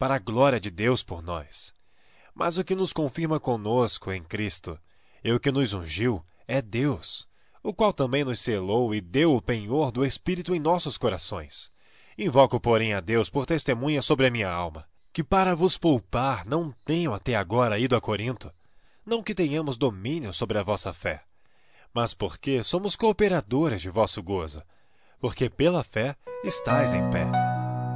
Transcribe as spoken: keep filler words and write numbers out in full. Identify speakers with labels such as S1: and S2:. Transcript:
S1: para a glória de Deus por nós. Mas o que nos confirma conosco em Cristo, e o que nos ungiu, é Deus, o qual também nos selou e deu o penhor do Espírito em nossos corações. Invoco, porém, a Deus por testemunha sobre a minha alma, que para vos poupar não tenho até agora ido a Corinto, não que tenhamos domínio sobre a vossa fé, mas porque somos cooperadores de vosso gozo, porque pela fé estais em pé.